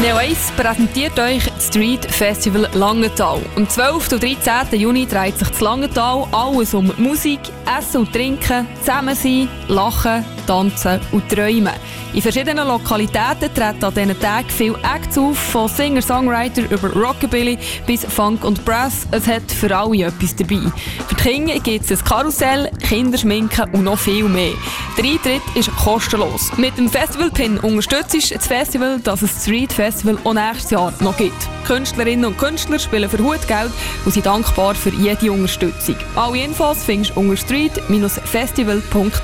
Neo Ace präsentiert euch das Street Festival Langenthal. Am 12. und 13. Juni dreht sich das Langenthal alles um Musik, Essen und Trinken, zusammen sein, lachen, tanzen und träumen. In verschiedenen Lokalitäten treten an diesen Tagen viele Acts auf, von Singer-Songwriter über Rockabilly bis Funk und Brass. Es hat für alle etwas dabei. Für die Kinder gibt es ein Karussell, Kinderschminken und noch viel mehr. Der Eintritt ist kostenlos. Mit dem Festival-Pin unterstützt das Festival, dass es das Street Festival auch nächstes Jahr noch gibt. Künstlerinnen und Künstler spielen für Hutgeld und sind dankbar für jede Unterstützung. Alle Infos findest du unter street-festival.ch.